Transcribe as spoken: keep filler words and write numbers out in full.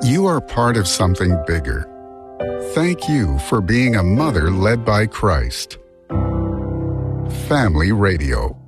You are part of something bigger. Thank you for being a mother led by Christ. Family Radio.